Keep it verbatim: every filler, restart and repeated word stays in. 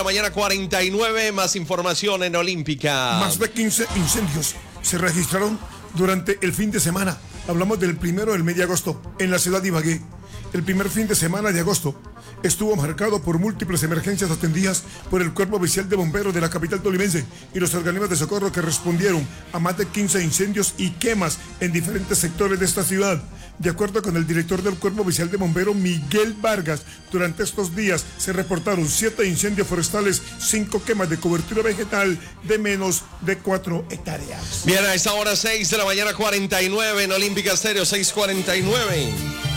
Mañana cuarenta y nueve, más información en Olímpica. Más de quince incendios se registraron durante el fin de semana. Hablamos del primero del mes de agosto en la ciudad de Ibagué. El primer fin de semana de agosto estuvo marcado por múltiples emergencias atendidas por el Cuerpo Oficial de Bomberos de la capital tolimense y los organismos de socorro que respondieron a más de quince incendios y quemas en diferentes sectores de esta ciudad. De acuerdo con el director del Cuerpo Oficial de Bomberos, Miguel Vargas, durante estos días se reportaron siete incendios forestales, cinco quemas de cobertura vegetal de menos de cuatro hectáreas. Bien, a esta hora seis de la mañana cuarenta y nueve en Olímpica Estéreo, seis cuarenta y nueve.